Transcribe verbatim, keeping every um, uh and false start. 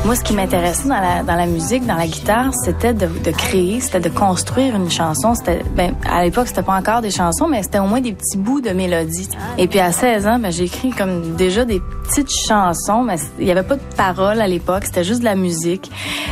Moi, ce qui m'intéressait dans la, dans la musique, dans la guitare, c'était de, de créer, c'était de construire une chanson. C'était, ben, à l'époque, c'était pas encore des chansons, mais c'était au moins des petits bouts de mélodie. Et puis à seize ans, ben, j'ai écrit comme déjà des petites chansons, mais il y avait pas de paroles à l'époque, c'était juste de la musique.